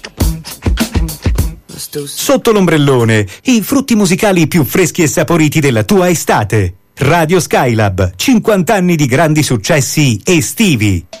Sotto l'ombrellone, i frutti musicali più freschi e saporiti della tua estate. Radio Skylab, 50 anni di grandi successi estivi.